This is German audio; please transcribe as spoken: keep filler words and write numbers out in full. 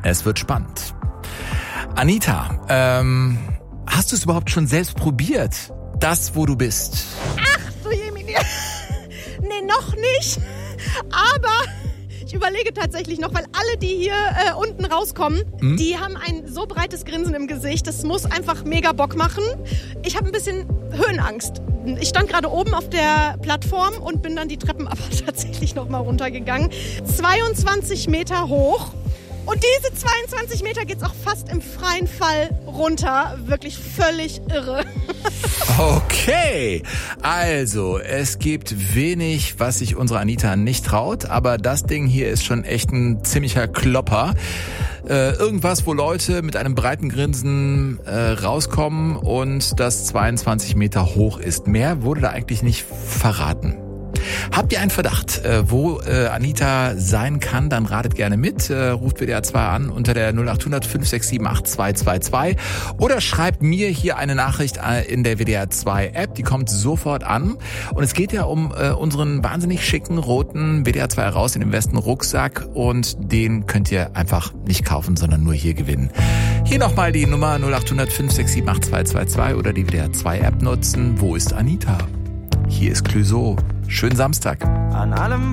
Es wird spannend. Anita, ähm, hast du es überhaupt schon selbst probiert? Das, wo du bist? Ach, du Jemini. Nee, noch nicht. Aber ich überlege tatsächlich noch, weil alle, die hier äh, unten rauskommen, hm? die haben ein so breites Grinsen im Gesicht. Das muss einfach mega Bock machen. Ich habe ein bisschen Höhenangst. Ich stand gerade oben auf der Plattform und bin dann die Treppen aber tatsächlich noch mal runtergegangen. zweiundzwanzig Meter hoch. Und diese zweiundzwanzig Meter geht's auch fast im freien Fall runter. Wirklich völlig irre. Okay, also es gibt wenig, was sich unsere Anita nicht traut, aber das Ding hier ist schon echt ein ziemlicher Klopper. Äh, irgendwas, wo Leute mit einem breiten Grinsen äh, rauskommen und das zweiundzwanzig Meter hoch ist. Mehr wurde da eigentlich nicht verraten. Habt ihr einen Verdacht, äh, wo äh, Anita sein kann, dann ratet gerne mit. Äh, ruft W D R zwei an unter der null acht hundert fünf sechs sieben acht zwei zwei zwei oder schreibt mir hier eine Nachricht in der W D R zwei App. Die kommt sofort an. Und es geht ja um äh, unseren wahnsinnig schicken roten W D R zwei Heraus in den Westen Rucksack. Und den könnt ihr einfach nicht kaufen, sondern nur hier gewinnen. Hier nochmal die Nummer null acht hundert fünf sechs sieben acht zwei zwei zwei oder die W D R zwei App nutzen. Wo ist Anita? Hier ist Clouseau. Schönen Samstag. An allem